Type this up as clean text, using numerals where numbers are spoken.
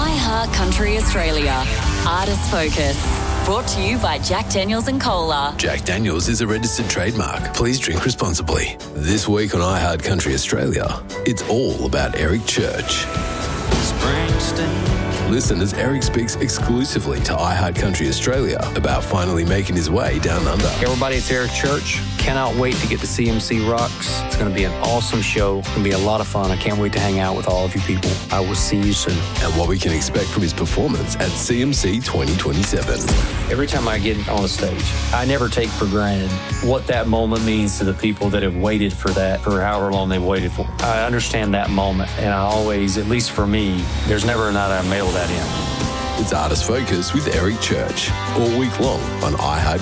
iHeart Country Australia. Artist Focus. Brought to you by Jack Daniels and Cola. Jack Daniels is a registered trademark. Please drink responsibly. This week on iHeart Country Australia, it's all about Eric Church. Listen as Eric speaks exclusively to iHeart Country Australia about finally making his way down under. Hey everybody, it's Eric Church. Cannot wait to get to CMC Rocks. It's going to be an awesome show. It's going to be a lot of fun. I can't wait to hang out with all of you people. I will see you soon. And what we can expect from his performance at CMC 2027. Every time I get on a stage, I never take for granted what that moment means to the people that have waited for that for however long they've waited for. I understand that moment, and I always, at least for me, there's never a night I mail that in. It's Artist Focus with Eric Church, all week long on iHeart